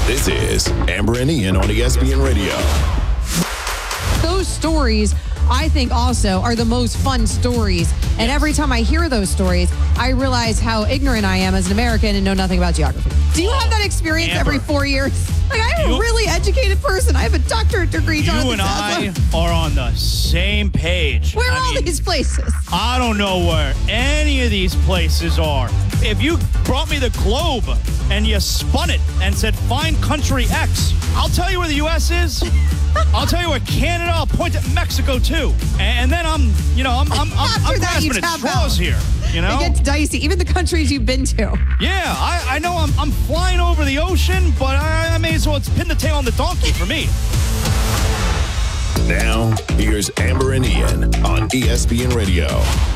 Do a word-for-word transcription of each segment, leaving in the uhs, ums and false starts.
This is Amber and Ian on E S P N Radio. Those stories, I think, also are the most fun stories. And every time I hear those stories, I realize how ignorant I am as an American and know nothing about geography. Do you have that experience Amber. every four years? Like, I'm You- a really educated person. I have a doctorate degree. You Jonathan and I Sazler. are on the same page. Where are I all mean, these places? I don't know where any of these places are. If you brought me the globe and you spun it and said, find country X, I'll tell you where the U S is. I'll tell you where Canada, I'll point at Mexico too. And then I'm, you know, I'm I'm, I'm, After I'm that, you grasping at tap straws out. here. You know? It gets dicey. Even the countries you've been to. Yeah, I, I know I'm, I'm flying over the ocean, but I, I may as well pin the tail on the donkey for me. Now, here's Amber and Ian on E S P N Radio.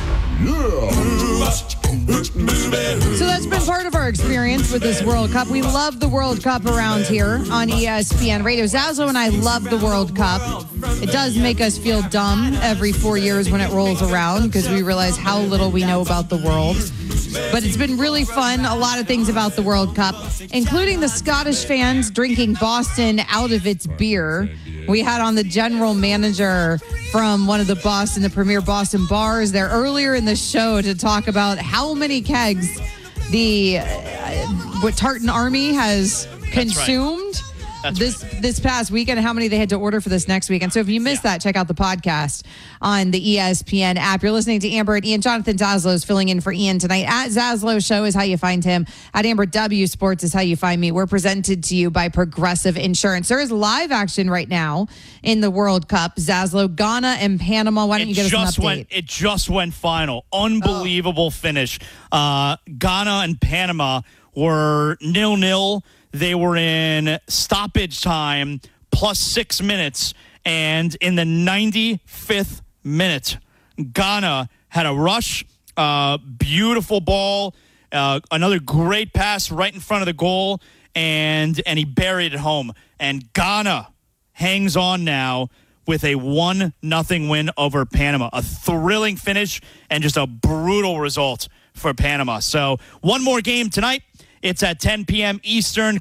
So that's been part of our experience with this World Cup. We love the World Cup around here on E S P N Radio. Zazo and I love the World Cup. It does make us feel dumb every four years when it rolls around because we realize how little we know about the world. But it's been really fun. A lot of things about the World Cup, including the Scottish fans drinking Boston out of its beer. We had on the general manager from one of the Boston, the premier Boston bars there earlier in the show to talk about how many kegs the uh, what Tartan Army has consumed. That's This this past weekend, how many they had to order for this next weekend. So if you missed Yeah. that, check out the podcast on the E S P N app. You're listening to Amber and Ian. Jonathan Zaslow is filling in for Ian tonight. At Zaslow Show is how you find him. At Amber W Sports is how you find me. We're presented to you by Progressive Insurance. There is live action right now in the World Cup. Zaslow, Ghana and Panama. Why don't It you get just us an update? went. It just went final. Unbelievable finish. Uh, Ghana and Panama were nil nil. They were in stoppage time plus six minutes, and in the ninety-fifth minute, Ghana had a rush. Uh, beautiful ball. Uh, another great pass right in front of the goal, and and he buried it home. And Ghana hangs on now with a one nothing win over Panama. A thrilling finish and just a brutal result for Panama. So one more game tonight. It's at ten p.m. Eastern.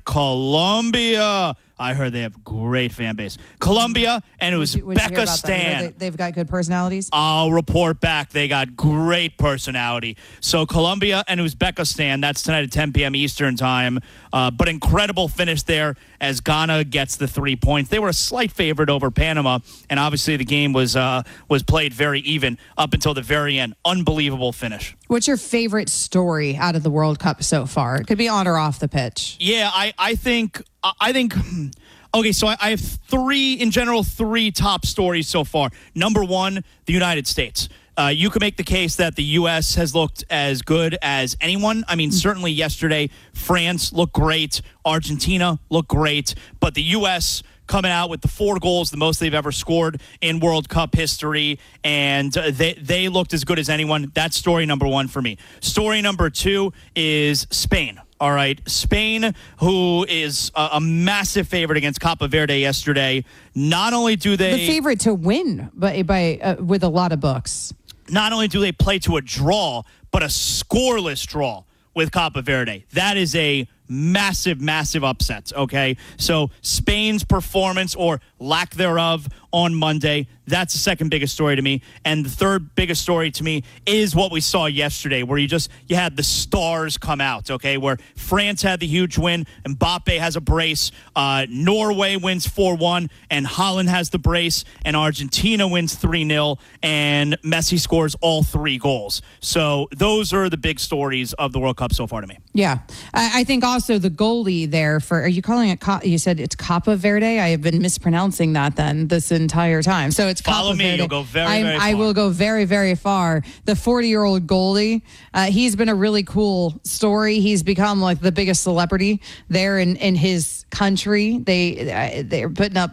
Colombia. I heard they have great fan base. Colombia, and it was What'd you- what'd you hear Becca about them? You heard Stan. they- They've got good personalities. I'll report back. They got great personality. So Colombia and Uzbekistan, that's tonight at ten p.m. Eastern time. Uh, but incredible finish there as Ghana gets the three points. They were a slight favorite over Panama, and obviously the game was uh, was played very even up until the very end. Unbelievable finish. What's your favorite story out of the World Cup so far? It could be on or off the pitch. Yeah, I, I think I think okay, so I, I have three in general, three top stories so far. Number one, the United States. Uh, you can make the case that the U S has looked as good as anyone. I mean, certainly yesterday, France looked great. Argentina looked great. But the U S coming out with the four goals, the most they've ever scored in World Cup history. And uh, they, they looked as good as anyone. That's story number one for me. Story number two is Spain. All right, Spain, who is a, a massive favorite against Cape Verde yesterday. Not only do they... The favorite to win by, by uh, with a lot of books. Not only do they play to a draw, but a scoreless draw with Cape Verde. That is a massive, massive upset, okay? So Spain's performance or lack thereof on Monday, that's the second biggest story to me. And the third biggest story to me is what we saw yesterday, where you just, you had the stars come out, okay? Where France had the huge win, Mbappe has a brace, uh, Norway wins four one, and Holland has the brace, and Argentina wins three nil, and Messi scores all three goals. So those are the big stories of the World Cup so far to me. Yeah. I, I think also the goalie there for, are you calling it, Ca- you said it's Cape Verde? I have been mispronouncing that then this entire time. So it's Follow Cape me, Verde. you'll go very, I'm- very I far. will go very, very far. The forty-year-old goalie, uh, he's been a really cool story. He's become like the biggest celebrity there in, in his country. They, uh, they're putting up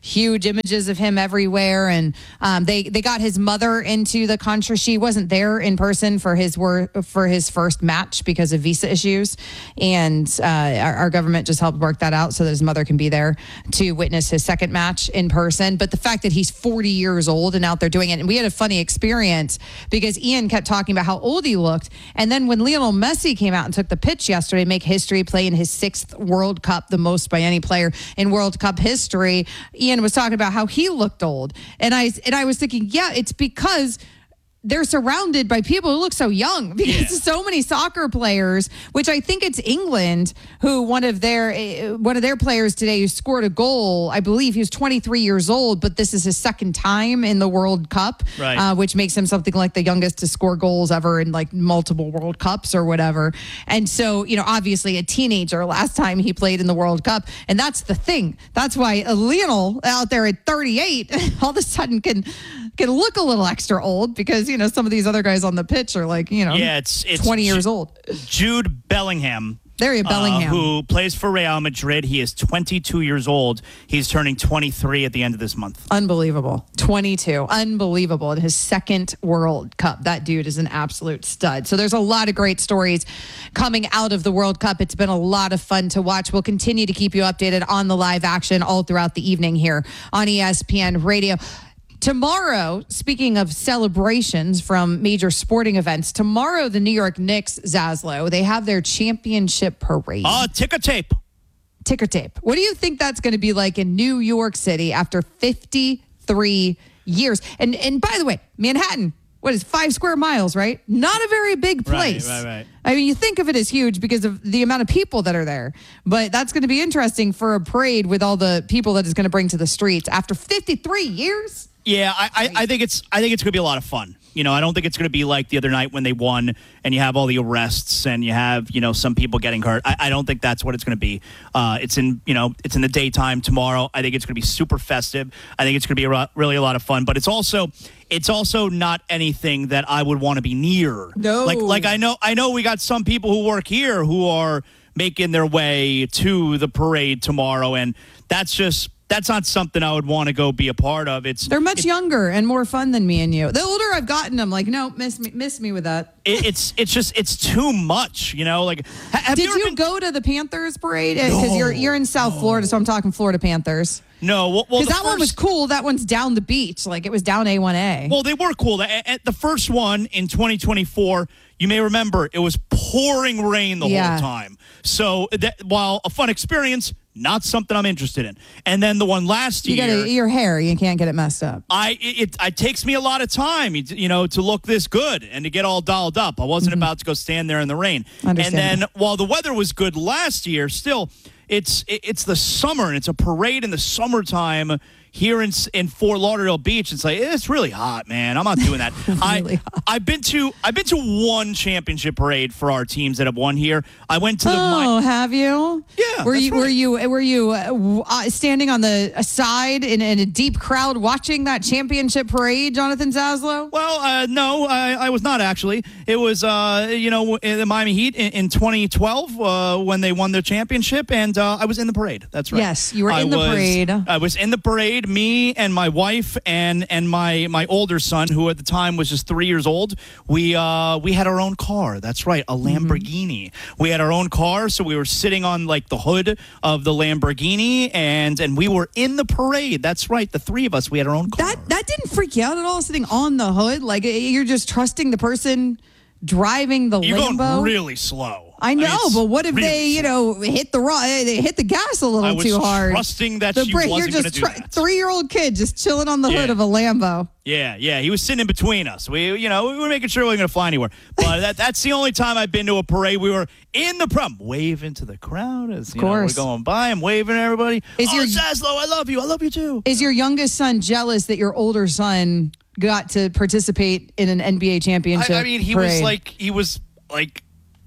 huge images of him everywhere. And um, they, they got his mother into the country. She wasn't there in person for his work, for his first match because of visa issues. And uh, our, our government just helped work that out so that his mother can be there to witness his second match in person. But the fact that he's forty years old and out there doing it. And we had a funny experience because Ian kept talking about how old he looked. And then when Lionel Messi came out and took the pitch yesterday, make history, play in his sixth World Cup, the most by any player in World Cup history, Ian was talking about how he looked old. And I, and I was thinking, yeah, it's because they're surrounded by people who look so young because yeah. so many soccer players, which I think it's England, who one of their one of their players today who scored a goal. I believe he was twenty-three years old, but this is his second time in the World Cup, right. uh, which makes him something like the youngest to score goals ever in like multiple World Cups or whatever. And so, you know, obviously a teenager last time he played in the World Cup. And that's the thing. That's why Lionel out there at thirty-eight all of a sudden can can look a little extra old because, you know, some of these other guys on the pitch are like, you know, yeah, it's, it's twenty Ju- years old. Jude Bellingham. There you Bellingham. Uh, who plays for Real Madrid. He is twenty-two years old. He's turning twenty-three at the end of this month. Unbelievable. twenty-two. Unbelievable. In his second World Cup. That dude is an absolute stud. So there's a lot of great stories coming out of the World Cup. It's been a lot of fun to watch. We'll continue to keep you updated on the live action all throughout the evening here on E S P N Radio. Tomorrow, speaking of celebrations from major sporting events, tomorrow the New York Knicks, Zaslow, they have their championship parade. Oh, uh, ticker tape. Ticker tape. What do you think that's going to be like in New York City after fifty-three years? And and by the way, Manhattan, what is five square miles, right? Not a very big place. Right, right, right. I mean, you think of it as huge because of the amount of people that are there. But that's going to be interesting for a parade with all the people that it's going to bring to the streets after fifty-three years. Yeah, I, I, I think it's I think it's going to be a lot of fun. You know, I don't think it's going to be like the other night when they won and you have all the arrests and you have, you know, some people getting hurt. I, I don't think that's what it's going to be. Uh, it's in, you know, it's in the daytime tomorrow. I think it's going to be super festive. I think it's going to be a, ro- really a lot of fun. But it's also it's also not anything that I would want to be near. No. Like like I know I know we got some people who work here who are making their way to the parade tomorrow, and that's just. That's not something I would want to go be a part of. It's They're much it, younger and more fun than me and you. The older I've gotten, I'm like, no, miss me, miss me with that. It, it's it's just it's too much, you know. Like, ha- have did you, ever you been, go to the Panthers parade? Because no, you're you're in South no. Florida, so I'm talking Florida Panthers. No, well, well because that first, one was cool. That one's down the beach, like it was down A one A. Well, they were cool. At, at the first one in twenty twenty-four, you may remember it was pouring rain the yeah. whole time. So that, while a fun experience. Not something I'm interested in. And then the one last you year, gotta, your hair, you can't get it messed up. I it, it, it takes me a lot of time, you know, to look this good and to get all dolled up. I wasn't mm-hmm. about to go stand there in the rain. And then while the weather was good last year, still, it's it, it's the summer and it's a parade in the summertime. Here in in Fort Lauderdale Beach, it's like it's really hot, man. I'm not doing that. really I hot. I've been to I've been to one championship parade for our teams that have won here. I went to the. Oh, Mi- have you? Yeah. Were you right. were you were you uh, standing on the side in, in a deep crowd watching that championship parade, Jonathan Zaslow? Well, uh, no, I, I was not actually. It was uh, you know in the Miami Heat in, in twenty twelve uh, when they won their championship, and uh, I was in the parade. That's right. Yes, you were I in the was, parade. I was in the parade. Me and my wife and and my my older son, who at the time was just three years old, we uh we had our own car. That's right, a Lamborghini. Mm-hmm. We had our own car, so we were sitting on like the hood of the Lamborghini, and and we were in the parade. That's right, the three of us. We had our own car. That that didn't freak you out at all, sitting on the hood, like you're just trusting the person driving the You're Lambo. Going really slow. I know, I mean, but what if really they, you know, hit the ro- they hit the gas a little I was too hard? Trusting that the she brake, wasn't you're going to just do tr- that. Three-year-old kid just chilling on the Yeah. hood of a Lambo. Yeah, yeah, he was sitting in between us. We, you know, we were making sure we weren't going to fly anywhere. But that, that's the only time I've been to a parade. We were in the prom, waving to the crowd as you know, we're going by. I'm waving at everybody. Is oh, your Zaslow, I love you. I love you too. Is your youngest son jealous that your older son got to participate in an N B A championship? I, I mean, he parade? was like, he was like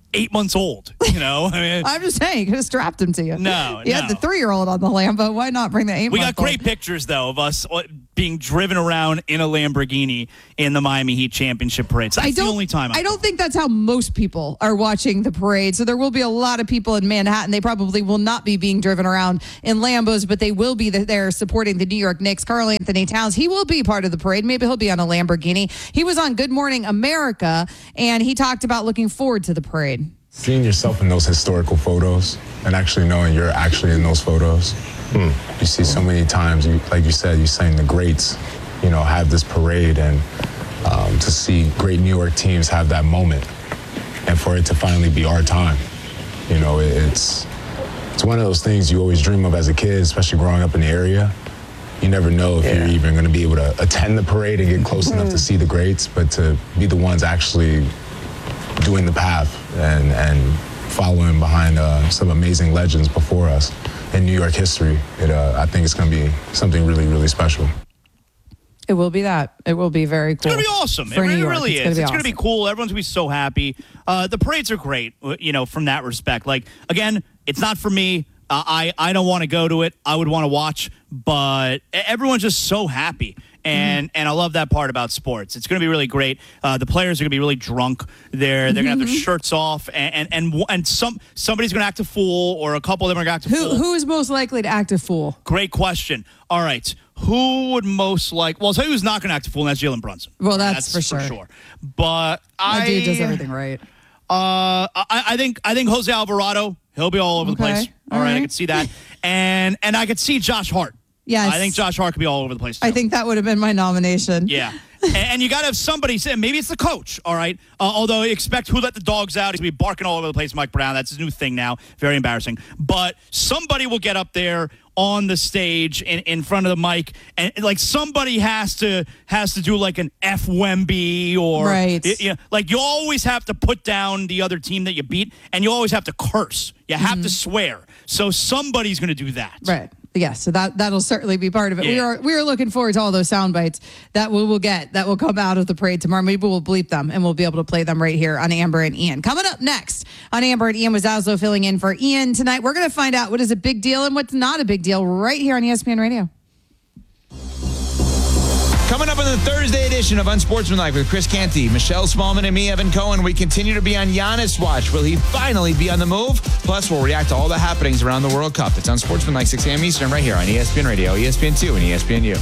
eight months old. You know, I mean, I'm just saying, you could have strapped him to you. No, you no. had the three-year-old on the Lambo. Why not bring the eight-month-old? We got great pictures, though, of us being driven around in a Lamborghini in the Miami Heat championship parade. So that's the only time. I'm I don't think that's how most people are watching the parade. So there will be a lot of people in Manhattan. They probably will not be being driven around in Lambos, but they will be there supporting the New York Knicks. Karl Anthony Towns, he will be part of the parade. Maybe he'll be on a Lamborghini. He was on Good Morning America, and he talked about looking forward to the parade. Seeing yourself in those historical photos and actually knowing you're actually in those photos. Hmm. You see so many times, you, like you said, you're saying the greats, you know, have this parade, and um, to see great New York teams have that moment, and for it to finally be our time, you know, it, it's it's one of those things you always dream of as a kid, especially growing up in the area. You never know if yeah. you're even going to be able to attend the parade and get close mm-hmm. enough to see the greats, but to be the ones actually doing the path and and following behind uh, some amazing legends before us in New York history, it uh, I think it's going to be something really, really special. It will be that. It will be very cool. It's going to be awesome. It New really, York. really it's is. Gonna it's going to be cool. Everyone's going to be so happy. Uh, the parades are great, you know, from that respect. Like, again, it's not for me. Uh, I, I don't want to go to it. I would want to watch, but everyone's just so happy. And mm-hmm. and I love that part about sports. It's going to be really great. Uh, the players are going to be really drunk. They're they're going to have their shirts off, and and and, and some somebody's going to act a fool, or a couple of them are going to act a who, fool. Who is most likely to act a fool? Great question. All right, who would most like? Well, I'll tell you who's not going to act a fool, and that's Jalen Brunson. Well, that's, that's for, for sure. sure. But that I dude does everything right. Uh, I, I think I think Jose Alvarado. He'll be all over okay. the place. All, all right, right, I could see that, and and I could see Josh Hart. Yes. I think Josh Hart could be all over the place, too. I think that would have been my nomination. Yeah. and, and you got to have somebody say, maybe it's the coach, all right? Uh, although expect Who Let the Dogs Out. He's going to be barking all over the place, Mike Brown. That's his new thing now. Very embarrassing. But somebody will get up there on the stage in, in front of the mic, and like somebody has to has to do like an F Wemby or right. you know, like you always have to put down the other team that you beat, and you always have to curse. You have mm-hmm. to swear. So somebody's going to do that. Right. Yeah, so that, that'll certainly be part of it. Yeah. We are we are looking forward to all those sound bites that we will get, that will come out of the parade tomorrow. Maybe we'll bleep them, and we'll be able to play them right here on Amber and Ian. Coming up next on Amber and Ian with Zaslow filling in for Ian tonight, we're going to find out what is a big deal and what's not a big deal right here on E S P N Radio. Coming up on the Thursday edition of Unsportsmanlike with Chris Canty, Michelle Smallman, and me, Evan Cohen, we continue to be on Giannis watch. Will he finally be on the move? Plus, we'll react to all the happenings around the World Cup. It's Unsportsmanlike, six a.m. Eastern, right here on E S P N Radio, E S P N two, and E S P N U.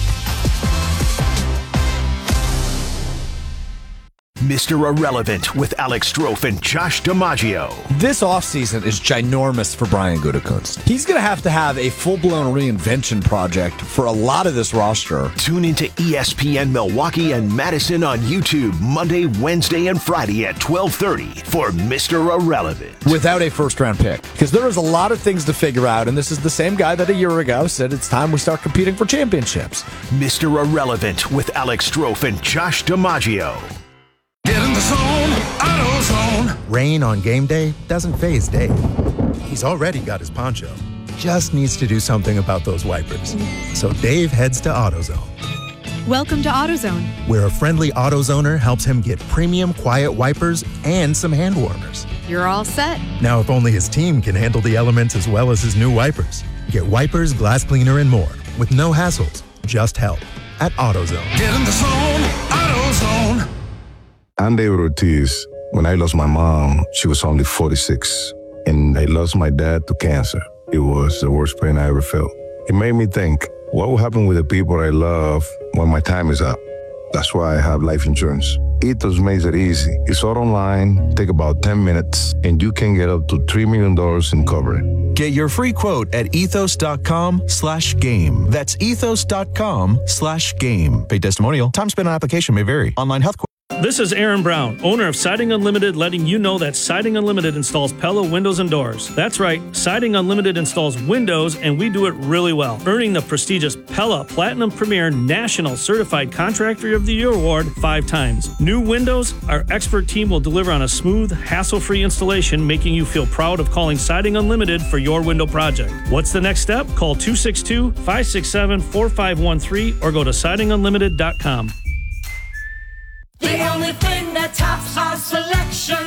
Mister Irrelevant with Alex Strofe and Josh DiMaggio. This offseason is ginormous for Brian Gutekunst. He's going to have to have a full-blown reinvention project for a lot of this roster. Tune into E S P N Milwaukee and Madison on YouTube Monday, Wednesday, and Friday at twelve thirty for Mister Irrelevant. Without a first-round pick. Because there is a lot of things to figure out, and this is the same guy that a year ago said it's time we start competing for championships. Mister Irrelevant with Alex Strofe and Josh DiMaggio. Get in the zone, AutoZone. Rain on game day doesn't faze Dave. He's already got his poncho. Just needs to do something about those wipers. So Dave heads to AutoZone. Welcome to AutoZone, where a friendly AutoZoner helps him get premium quiet wipers and some hand warmers. You're all set. Now, if only his team can handle the elements as well as his new wipers. Get wipers, glass cleaner, and more with no hassles, just help at AutoZone. Get in the zone, AutoZone. I'm David Ortiz. When I lost my mom, she was only forty-six, and I lost my dad to cancer. It was the worst pain I ever felt. It made me think, what will happen with the people I love when my time is up? That's why I have life insurance. Ethos makes it easy. It's all online, take about ten minutes, and you can get up to three million dollars in coverage. Get your free quote at ethos.com slash game. That's ethos.com slash game. Paid testimonial. Time spent on application may vary. Online health. This is Aaron Brown, owner of Siding Unlimited, letting you know that Siding Unlimited installs Pella windows and doors. That's right, Siding Unlimited installs windows, and we do it really well, earning the prestigious Pella Platinum Premier National Certified Contractor of the Year award five times. New windows, our expert team will deliver on a smooth, hassle-free installation, making you feel proud of calling Siding Unlimited for your window project. What's the next step? Call two six two, five six seven, four five one three or go to siding unlimited dot com. The only thing that tops our selection is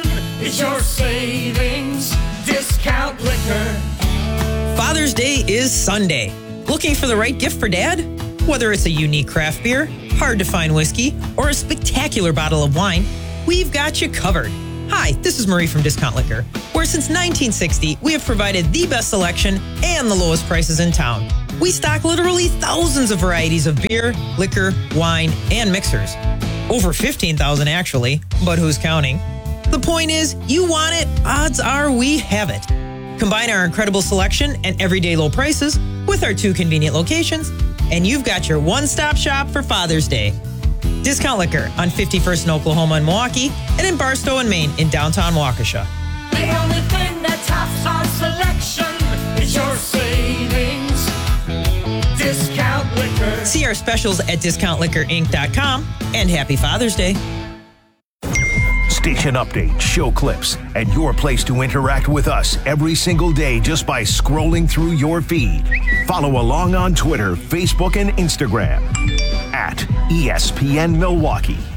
is your savings. Discount Liquor. Father's Day is Sunday. Looking for the right gift for Dad? Whether it's a unique craft beer, hard-to-find whiskey, or a spectacular bottle of wine, we've got you covered. Hi, this is Marie from Discount Liquor, where since nineteen sixty, we have provided the best selection and the lowest prices in town. We stock literally thousands of varieties of beer, liquor, wine, and mixers. Over fifteen thousand actually, but who's counting? The point is, you want it, odds are we have it. Combine our incredible selection and everyday low prices with our two convenient locations, and you've got your one-stop shop for Father's Day. Discount Liquor on fifty-first in Oklahoma and Milwaukee, and in Barstow and Maine in downtown Waukesha. The only thing that tops our selection is your savings. Discount Liquor. See our specials at discount liquor inc dot com, and happy Father's Day. Station updates, show clips, and your place to interact with us every single day just by scrolling through your feed. Follow along on Twitter, Facebook, and Instagram at E S P N Milwaukee.